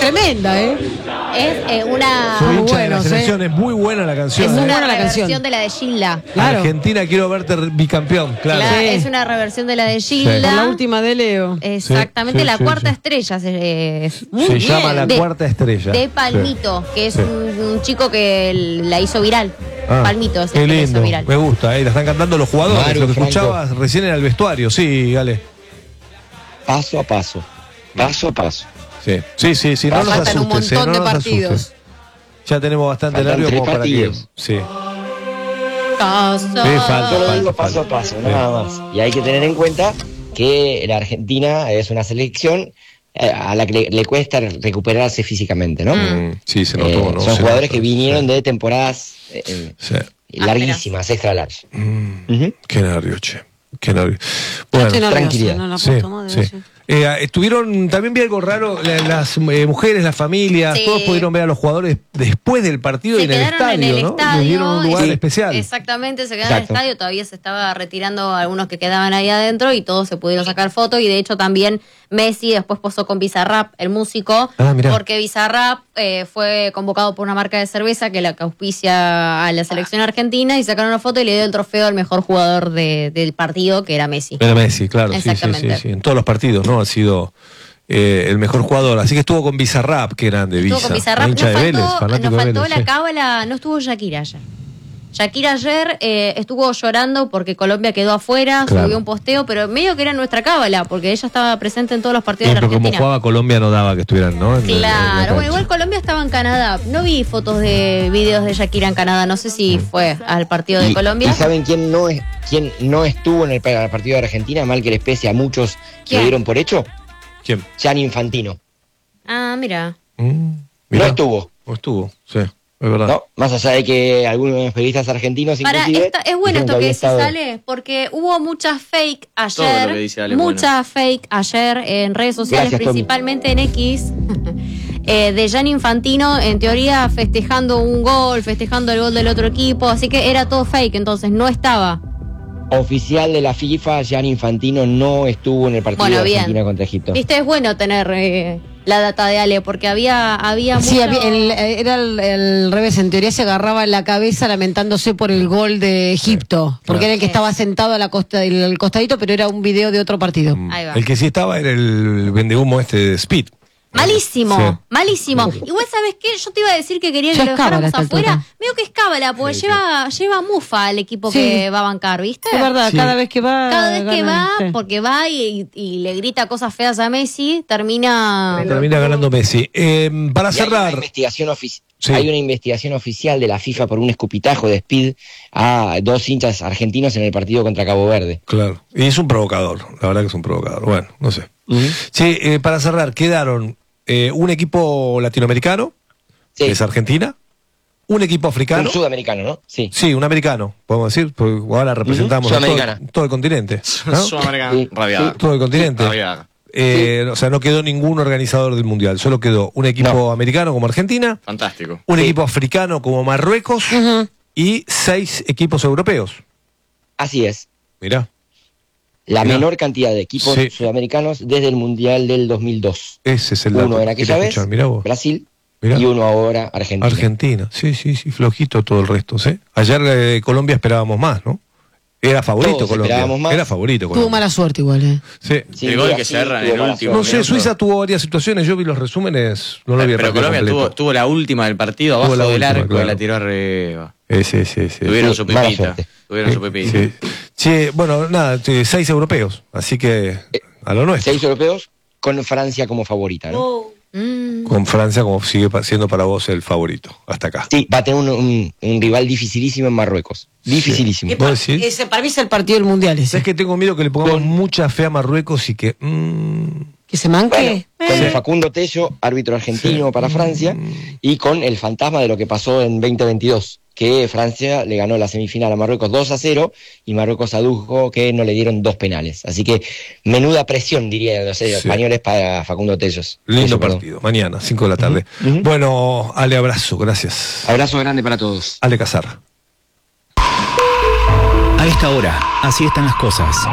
tremenda, ¿eh? Es una... Soy hincha de la selección, es muy buena la canción. Es muy una buena la reversión canción. de la de Gilda. Claro. Argentina, quiero verte bicampeón, claro. Sí. Es una reversión de la de Gilda. Por la última de Leo. Exactamente, Sí, la sí, cuarta sí. estrella. Se llama La Cuarta Estrella. De Palmito, que es un chico que la hizo viral. Palmito es el Qué que la hizo lindo, viral. me gusta, la están cantando los jugadores. Maru, Lo que Franco. escuchabas recién era el vestuario, sí, dale. Paso a paso. Paso a paso. Sí, no nos Faltan un asustes, montón no de nos partidos. asustes. Ya tenemos bastante Faltan nervio 3 como para que... partidos. Sí. Casa. Yo lo digo falta. paso a paso, nada más. Y hay que tener en cuenta que la Argentina es una selección a la que le cuesta recuperarse físicamente, ¿no? Sí, se notó, ¿no? Son Se jugadores notó, que vinieron sí. de temporadas Sí. larguísimas, extra large. Qué nervio, che. Qué nervio. Bueno, Estoy nerviosa, tranquilidad. no la sí, puedo tomar, sí. debe ser. Estuvieron, también vi algo raro, las mujeres, las familias, Sí. todos pudieron ver a los jugadores después del partido y Se en el quedaron estadio, en el ¿no? estadio. Les dieron un lugar Sí. especial. Exactamente, se quedaron en el Exacto. estadio. Todavía se estaba retirando algunos que quedaban ahí adentro y todos se pudieron sacar fotos. Y de hecho también Messi después posó con Bizarrap, el músico, Mirá. porque Bizarrap fue convocado por una marca de cerveza que la auspicia a la selección argentina y sacaron una foto y le dio el trofeo al mejor jugador del partido, que era Messi. Era Messi, claro, sí. En todos los partidos, ¿no? Ha sido el mejor jugador. Así que estuvo con Bizarrap, que grande, Estuvo Bizarrap. con Bizarrap. Hincha de Vélez, Nos fanático de faltó Vélez. la cábala, no estuvo Shakira ayer. Shakira ayer estuvo llorando porque Colombia quedó afuera, Claro. subió un posteo, pero medio que era nuestra cábala, porque ella estaba presente en todos los Sí, partidos de la pero como Argentina. jugaba Colombia no daba que estuvieran, ¿no? En la Claro, cancha. bueno, igual Colombia estaba en Canadá. No vi fotos de videos de Shakira en Canadá, no sé si fue al partido de Colombia. ¿Y saben quién no estuvo en el partido de Argentina? Mal que les pese a muchos que ¿Quién? lo dieron por hecho. ¿Quién? Gianni Infantino. Ah, mira. No estuvo. No estuvo, sí, es verdad. No, más allá de que algunos periodistas argentinos Para, inclusive es bueno dijeron esto había que se estado- sale, porque hubo muchas fake Todo lo que ayer, dice Ale, muchas fake ayer en redes sociales, Gracias, Tommy. principalmente en X, de Gianni Infantino, en teoría festejando un gol, festejando el gol del otro equipo, así que era todo fake, entonces no estaba. Oficial de la FIFA, Gianni Infantino no estuvo en el partido Bueno, de bien. Argentina contra Egipto. Viste, es bueno tener la data de Ale, porque había Sí, mucho... era el revés. En teoría se agarraba en la cabeza lamentándose por el gol de Egipto, porque era el que estaba sentado a la costa del costadito, pero era un video de otro partido. Ahí va. El que sí estaba era el vendehumo de Speed. Malísimo, Sí. malísimo. Igual, ¿sabes qué? Yo te iba a decir que quería Ya que es lo cábala dejáramos a esta afuera. altura. Veo que es cábala, porque lleva mufa al equipo Sí. que va a bancar, ¿viste? Es verdad, Sí. cada vez que va. Cada vez que gana, va, sí. porque va y le grita cosas feas a Messi, termina... Termina ganando Messi. Para Y hay una cerrar, investigación Sí. Hay una investigación oficial de la FIFA por un escupitajo de Speed a 2 hinchas argentinos en el partido contra Cabo Verde. claro, y es un provocador, la verdad que es un provocador. Bueno, no sé. Sí, para cerrar, quedaron un equipo latinoamericano, Sí. que es Argentina, un equipo africano. Un sudamericano, ¿no? Sí. Sí, un americano, podemos decir, porque ahora representamos a Sudamericana. todo el continente. ¿no? Sudamericana. Sí. Rabiada. Todo el continente. Rabiada. O sea, no quedó ningún organizador del mundial, solo quedó un equipo No. americano como Argentina, Fantástico. un Sí. equipo africano como Marruecos y 6 equipos europeos. Así es. Mirá, La Mirá. menor cantidad de equipos Sí. sudamericanos desde el Mundial del 2002. ese es el dato Uno en que aquella quería vez, escuchar. Mirá vos. Brasil, Mirá. y uno ahora, Argentina. Argentina, sí, flojito todo el resto, ¿sí? Ayer Colombia esperábamos más, ¿no? Era favorito Todos Colombia. esperábamos más. Era favorito Tuvo Colombia. mala suerte igual, Sí. Sin El gol duda, que sí, cerra en tuvo el mala último. suerte. No sé, minuto. Suiza tuvo varias situaciones, yo vi los resúmenes, no lo vi el Pero partido Colombia completo. tuvo la última del partido abajo Tuvo la del última, arco y claro. la tiró arriba. Sí. Tuvieron Sí, su mala pepita. suerte. Tuvieron su pepita. Sí. Sí, bueno, nada, 6 europeos, así que a lo nuestro. 6 europeos con Francia como favorita, ¿no? Con Francia como sigue siendo para vos el favorito, hasta acá. Sí, va a tener un rival dificilísimo en Marruecos. Dificilísimo. ¿Vos decís? Ese, para mí es el partido del mundial ese. ¿Sabes que tengo miedo que le pongamos mucha fe a Marruecos y que... Que se manque. Bueno, con Facundo Tello, árbitro argentino para Francia, y con el fantasma de lo que pasó en 2022, que Francia le ganó la semifinal a Marruecos 2-0 y Marruecos adujo que no le dieron 2 penales. Así que menuda presión, dirían los españoles para Facundo Tellos. Lindo Tello, perdón. partido, mañana, 5 de la tarde. Bueno, Ale, abrazo, gracias. Abrazo grande para todos. Ale Casar. A esta hora, así están las cosas.